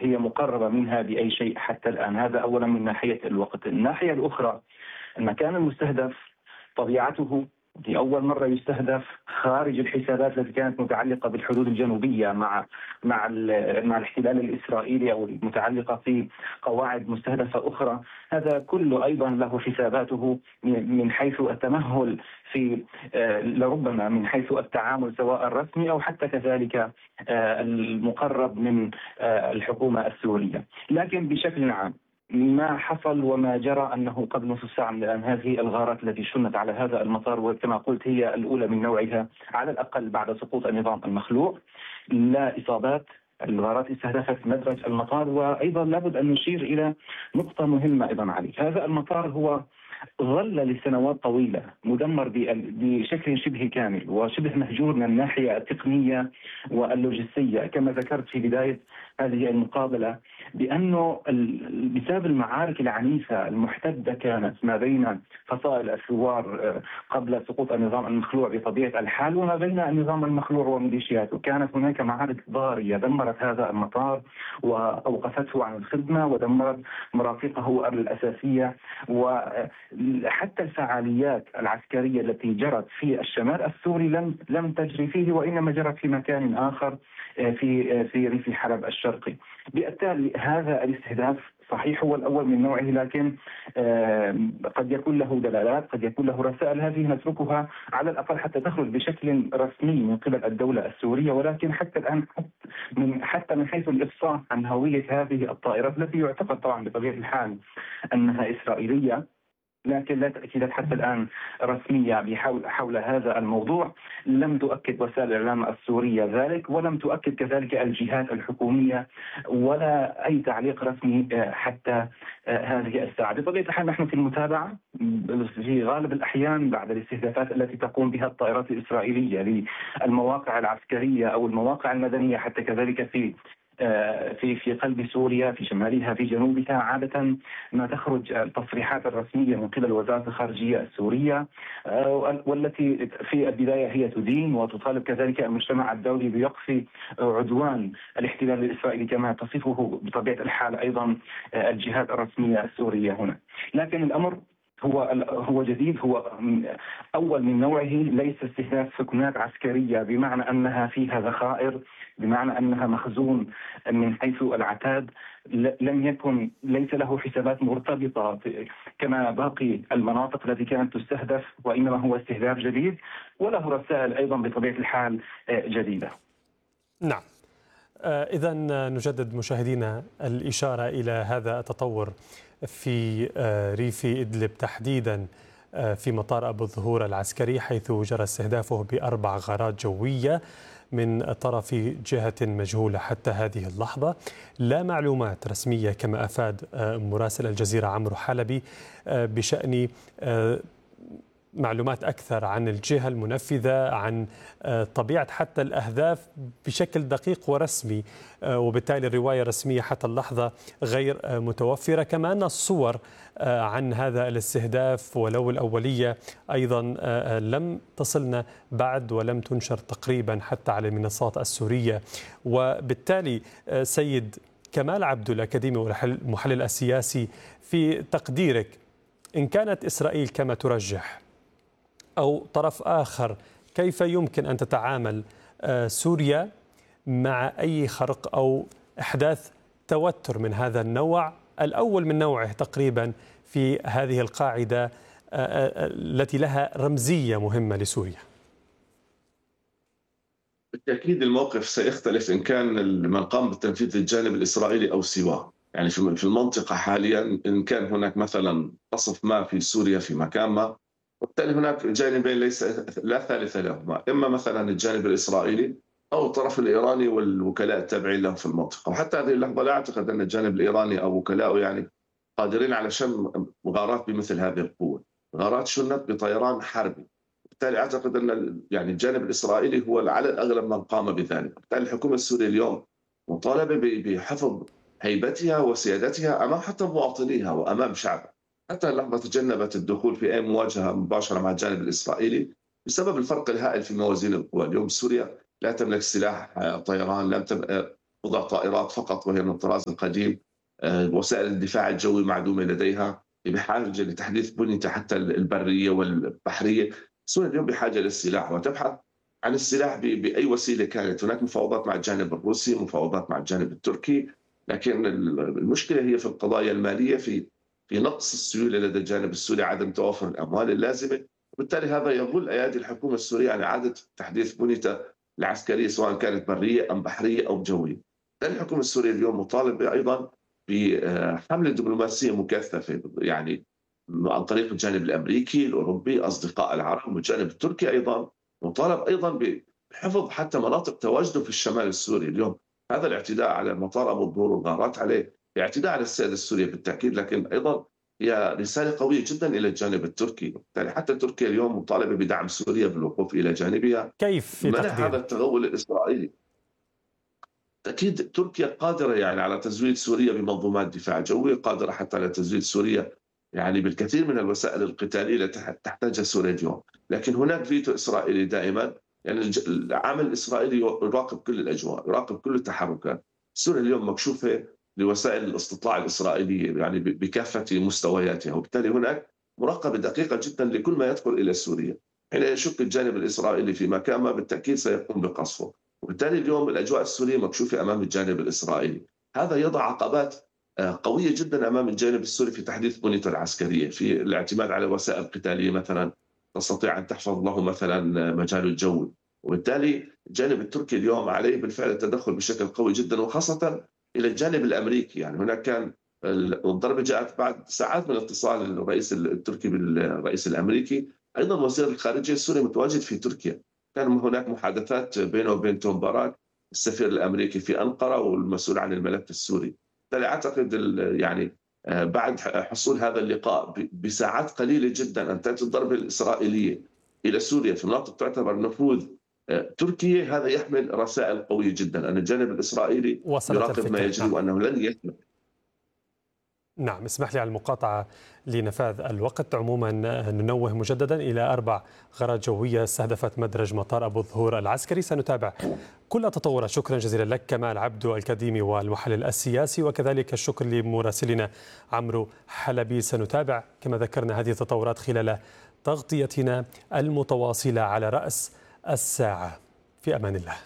هي مقربة منها بأي شيء حتى الآن. هذا أولا من ناحية الوقت. الناحية الأخرى، المكان المستهدف طبيعته لأول مرة يستهدف خارج الحسابات التي كانت متعلقة بالحدود الجنوبية مع الاحتلال الإسرائيلي، أو المتعلقة في قواعد مستهدفة أخرى. هذا كله أيضا له حساباته من حيث التمهل في لربما من حيث التعامل سواء الرسمي أو حتى كذلك المقرب من الحكومة السورية. لكن بشكل عام ما حصل وما جرى أنه قبل نصف ساعة من الآن هذه الغارات التي شنت على هذا المطار، وكما قلت هي الأولى من نوعها على الأقل بعد سقوط النظام المخلوع. لا إصابات، الغارات استهدفت مدرج المطار. وأيضا لابد أن نشير إلى نقطة مهمة أيضا علي. هذا المطار هو ظل لسنوات طويلة مدمر بشكل شبه كامل وشبه مهجور من الناحية التقنية واللوجستية، كما ذكرت في بداية هذه المقابلة بأنه بسبب المعارك العنيفة المحتدة كانت ما بين فصائل الثوار قبل سقوط النظام المخلوع بطبيعة الحال وما بين النظام المخلوع وميليشياته، كانت هناك معارك ضارية دمرت هذا المطار وأوقفته عن الخدمة ودمرت مرافقه الأساسية. وحتى الفعاليات العسكرية التي جرت في الشمال السوري لم تجري فيه، وإنما جرت في مكان آخر في ريف حلب الشرقي. بالتالي هذا الاستهداف صحيح هو الأول من نوعه، لكن قد يكون له دلالات، قد يكون له رسائل، هذه نتركها على الأقل حتى تخرج بشكل رسمي من قبل الدولة السورية. ولكن حتى الآن حتى من حيث الإفصاح عن هوية هذه الطائرات التي يعتقد طبعا بطبيعة الحال أنها إسرائيلية، لكن لا تأكيدات حتى الآن رسمية حول هذا الموضوع. لم تؤكد وسائل الإعلام السورية ذلك، ولم تؤكد كذلك الجهات الحكومية، ولا أي تعليق رسمي حتى هذه الساعة. بطبيعة الحال نحن في المتابعة في غالب الأحيان بعد الاستهدافات التي تقوم بها الطائرات الإسرائيلية للمواقع العسكرية أو المواقع المدنية، حتى كذلك في قلب سوريا، في شمالها، في جنوبها. عادة ما تخرج التصريحات الرسمية من قبل وزارة الخارجية السورية، والتي في البداية هي تدين وتطالب كذلك المجتمع الدولي بوقف عدوان الاحتلال الإسرائيلي كما تصفه بطبيعة الحال أيضا الجهات الرسمية السورية هنا. لكن الأمر هو جديد، هو أول من نوعه. ليس استهداف سكنات عسكرية بمعنى أنها فيها ذخائر، بمعنى أنها مخزون من حيث العتاد. ليس له حسابات مرتبطة كما باقي المناطق التي كانت تستهدف، وإنما هو استهداف جديد وله رسائل أيضا بطبيعة الحال جديدة. نعم. إذا نجدد مشاهدينا الإشارة إلى هذا التطور في ريف إدلب تحديدا في مطار أبو الظهور العسكري، حيث جرى استهدافه ب4 غارات جوية من طرف جهة مجهولة حتى هذه اللحظة. لا معلومات رسمية كما أفاد مراسل الجزيرة عمرو حلبي بشأن معلومات أكثر عن الجهة المنفذة، عن طبيعة حتى الأهداف بشكل دقيق ورسمي، وبالتالي الرواية الرسمية حتى اللحظة غير متوفرة. كما أن الصور عن هذا الاستهداف ولو الأولية أيضا لم تصلنا بعد ولم تنشر تقريبا حتى على المنصات السورية. وبالتالي سيد كمال عبدو الأكاديمي والمحلل السياسي، في تقديرك إن كانت إسرائيل كما ترجح أو طرف آخر، كيف يمكن أن تتعامل سوريا مع أي خرق أو إحداث توتر من هذا النوع، الأول من نوعه تقريبا في هذه القاعدة التي لها رمزية مهمة لسوريا؟ بالتأكيد الموقف سيختلف إن كان من قام بالتنفيذ الجانب الإسرائيلي أو سواه. يعني في المنطقة حاليا إن كان هناك مثلا قصف ما في سوريا في مكان ما، وبالتالي هناك جانبين لا ثالث لهما، إما مثلا الجانب الإسرائيلي أو الطرف الإيراني والوكلاء التابعين له في المنطقة. وحتى هذه اللحظة لا أعتقد أن الجانب الإيراني أو وكلاءه يعني قادرين على شن غارات بمثل هذه القوة. غارات شنت بطيران حربي، بالتالي أعتقد أن يعني الجانب الإسرائيلي هو على الأغلب من قام بذلك. بالتالي الحكومة السورية اليوم مطالبة بحفظ هيبتها وسيادتها أمام حتى مواطنيها وأمام شعبها. حتى اللحظة تجنبت الدخول في أي مواجهة مباشرة مع الجانب الإسرائيلي بسبب الفرق الهائل في موازين القوى. اليوم سوريا لا تملك سلاح طيران، بضع طائرات فقط وهي من الطراز القديم، وسائل الدفاع الجوي معدومة لديها، بحاجة لتحديث بنيتها حتى البرية والبحرية. سوريا اليوم بحاجة للسلاح وتبحث عن السلاح بأي وسيلة كانت. هناك مفاوضات مع الجانب الروسي، مفاوضات مع الجانب التركي، لكن المشكلة هي في القضايا المالية، في نقص السيولة لدى الجانب السوري، عدم توافر الأموال اللازمة، وبالتالي هذا يغل أيادي الحكومة السورية عن إعادة تحديث بنيتها العسكرية سواء كانت برية أم بحرية أو جوية. الحكومة السورية اليوم مطالبة أيضا بحملة دبلوماسية مكثفة، يعني عن طريق الجانب الأمريكي الأوروبي أصدقاء العرب، والجانب التركي أيضا مطالب أيضا بحفظ حتى مناطق تواجده في الشمال السوري. اليوم هذا الاعتداء على مطار أبو الظهور والغارات عليه اعتداء على السيادة السورية بالتأكيد، لكن أيضا هي رسالة قوية جدا إلى الجانب التركي. بالتالي حتى تركيا اليوم مطالبة بدعم سوريا بالوقوف إلى جانبها، كيف منع هذا التغول الإسرائيلي. أكيد تركيا قادرة يعني على تزويد سوريا بمنظومات دفاع جوي، قادرة حتى على تزويد سوريا يعني بالكثير من الوسائل القتالية التي تحتاجها سوريا اليوم، لكن هناك فيتو إسرائيلي دائما. يعني العامل الإسرائيلي يراقب كل الأجواء، يراقب كل التحركات. سوريا اليوم مكشوفة لوسائل الاستطلاع الإسرائيلية يعني بكافة مستوياتها، وبالتالي هناك مراقبة دقيقة جدا لكل ما يدخل إلى سوريا. حين يشك الجانب الإسرائيلي في مكان ما بالتأكيد سيقوم بقصفه، وبالتالي اليوم الأجواء السورية مكشوفة أمام الجانب الإسرائيلي. هذا يضع عقبات قوية جدا أمام الجانب السوري في تحديث بنيته العسكرية، في الاعتماد على وسائل قتالية مثلا تستطيع أن تحفظ له مثلا مجال الجو. وبالتالي الجانب التركي اليوم عليه بالفعل التدخل بشكل قوي جدا، وخاصة إلى الجانب الأمريكي. يعني هناك كان الضربة جاءت بعد ساعات من اتصال الرئيس التركي بالرئيس الأمريكي. أيضا وزير الخارجية السوري متواجد في تركيا، كان هناك محادثات بينه وبين توم باراك السفير الأمريكي في أنقرة والمسؤول عن الملف السوري. بالتالي أعتقد يعني بعد حصول هذا اللقاء بساعات قليلة جدا أن تأتي الضربة الإسرائيلية إلى سوريا في مناطق تعتبر نفوذ تركيا، هذا يحمل رسائل قوية جدا أن الجانب الإسرائيلي يراقب ما يجري وأنه لن يسمح. نعم، اسمح لي على المقاطعة لنفاذ الوقت. عموما ننوه مجددا إلى 4 غارات جوية استهدفت مدرج مطار أبو الظهور العسكري. سنتابع كل التطورات. شكرا جزيلا لك كمال عبدو الكديمي والمحلل السياسي، وكذلك الشكر لمراسلنا عمرو حلبي. سنتابع كما ذكرنا هذه التطورات خلال تغطيتنا المتواصلة على رأس الساعة. في أمان الله.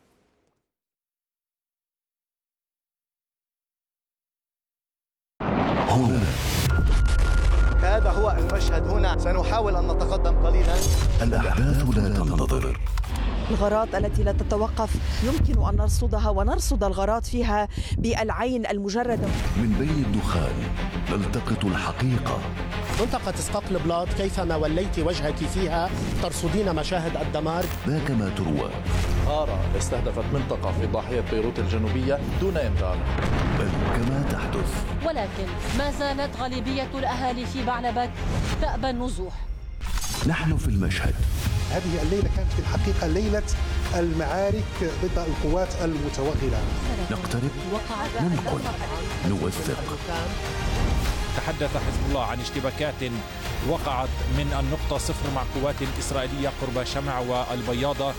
هنا هذا هو المشهد. هنا سنحاول أن نتقدم قليلا. الأحداث لا تنتظر، الغارات التي لا تتوقف يمكن أن نرصدها ونرصد الغارات فيها بالعين المجردة. من بين الدخان نلتقط الحقيقة. منطقة اسقاق البلاط كيفما وليت وجهك فيها ترصدين مشاهد الدمار. ذاك ما تروى. غارة استهدفت منطقة في ضاحية بيروت الجنوبية دون إنذار. بل كما تحدث. ولكن ما زالت غالبية الأهالي في بعلبك تأبى النزوح. نحن في المشهد. هذه الليلة كانت في الحقيقة ليلة المعارك ضد القوات المتوغلة. نقترب، ننقل، نوثق. تحدث حزب الله عن اشتباكات وقعت من النقطة 0 مع قوات إسرائيلية قرب شمع والبياضة.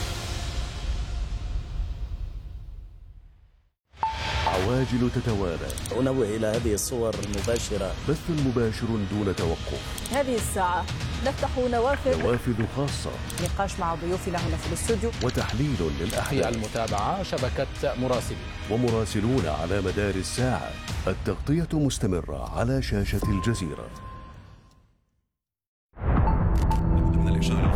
عواجل تتوالى. أنوه إلى هذه الصور المباشرة. بث مباشر دون توقف. هذه الساعة نفتح نوافذ خاصة. نقاش مع ضيوفنا هنا في الاستوديو. وتحليل للأحداث. في المتابعة شبكة مراسلين ومراسلون على مدار الساعة. التغطية مستمرة على شاشة الجزيرة. من الإشارة